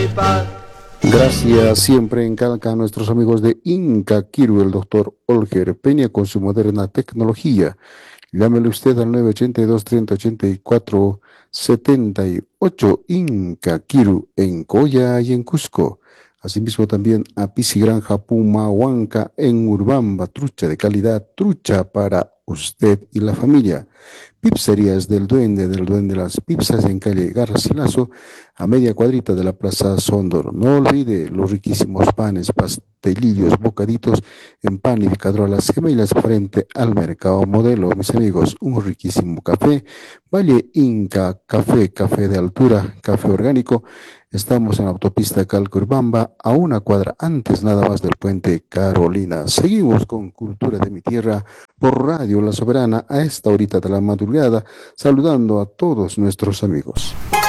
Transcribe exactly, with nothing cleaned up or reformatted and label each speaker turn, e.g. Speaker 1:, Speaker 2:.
Speaker 1: paz.
Speaker 2: Gracias siempre en Calca a nuestros amigos de Inca Kiru, el doctor Olger Peña con su moderna tecnología. Llámele usted al nueve ocho dos, treinta, ochenta y cuatro, setenta y ocho Inca Kiru en Coya y en Cusco. Asimismo también a Granja Puma Huanca en Urbamba, trucha de calidad, trucha para usted y la familia. Pipserías del Duende, del Duende de las Pipsas en calle Garcilaso, a media cuadrita de la Plaza Sondor. No olvide los riquísimos panes, pastelillos, bocaditos en pan y picadero a las gemelas frente al Mercado Modelo. Mis amigos, un riquísimo café. Valle Inca Café, café de altura, café orgánico. Estamos en la autopista Calcurbamba, a una cuadra antes nada más del puente Carolina. Seguimos con Cultura de mi Tierra por Radio La Soberana a esta horita de la madrugada, saludando a todos nuestros amigos.